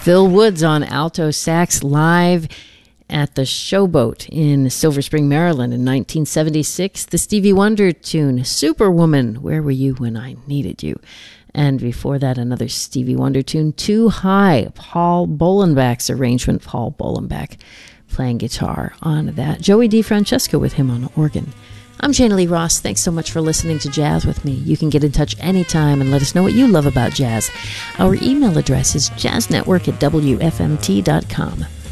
Phil Woods on alto sax live at the Showboat in Silver Spring, Maryland in 1976. The Stevie Wonder tune, Superwoman, Where Were You When I Needed You? And before that, another Stevie Wonder tune, Too High, Paul Bolenbach's arrangement. Paul Bolenbach playing guitar on that. Joey DeFrancesco with him on organ. I'm Jana Lee Ross. Thanks so much for listening to Jazz with me. You can get in touch anytime and let us know what you love about jazz. Our email address is jazznetwork@wfmt.com.